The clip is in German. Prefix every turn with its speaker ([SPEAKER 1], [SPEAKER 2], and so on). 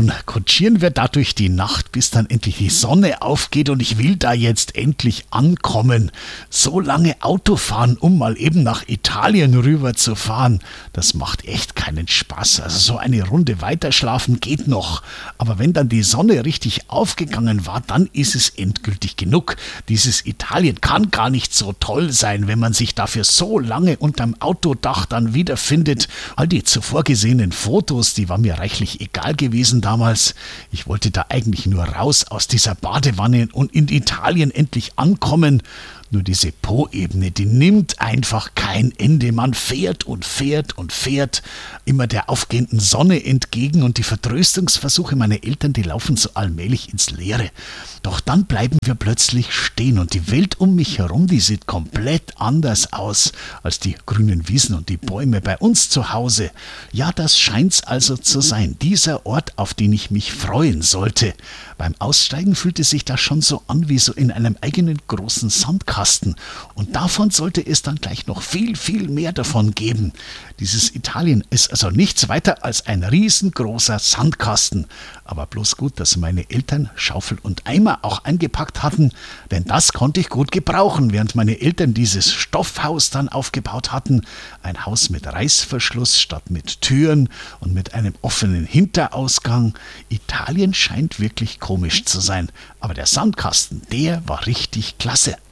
[SPEAKER 1] Nun kutschieren wir da durch die Nacht, bis dann endlich die Sonne aufgeht und ich will da jetzt endlich ankommen. So lange Auto fahren, um mal eben nach Italien rüber zu fahren, das macht echt keinen Spaß. Also so eine Runde weiterschlafen geht noch. Aber wenn dann die Sonne richtig aufgegangen war, dann ist es endgültig genug. Dieses Italien kann gar nicht so toll sein, wenn man sich dafür so lange unterm Autodach dann wiederfindet. All die zuvor gesehenen Fotos, die waren mir reichlich egal gewesen damals. Ich wollte da eigentlich nur raus aus dieser Badewanne und in Italien endlich ankommen. Nur diese Po-Ebene, die nimmt einfach kein Ende. Man fährt und fährt und fährt immer der aufgehenden Sonne entgegen und die Vertröstungsversuche meiner Eltern, die laufen so allmählich ins Leere. Doch dann bleiben wir plötzlich stehen und die Welt um mich herum, die sieht komplett anders aus als die grünen Wiesen und die Bäume bei uns zu Hause. Ja, das scheint's also zu sein, dieser Ort, auf den ich mich freuen sollte. Beim Aussteigen fühlte sich das schon so an wie so in einem eigenen großen Sandkasten. Und davon sollte es dann gleich noch viel, viel mehr davon geben. Dieses Italien ist also nichts weiter als ein riesengroßer Sandkasten. Aber bloß gut, dass meine Eltern Schaufel und Eimer auch eingepackt hatten, denn das konnte ich gut gebrauchen, während meine Eltern dieses Stoffhaus dann aufgebaut hatten. Ein Haus mit Reißverschluss statt mit Türen und mit einem offenen Hinterausgang. Italien scheint wirklich komisch zu sein, aber der Sandkasten, der war richtig klasse.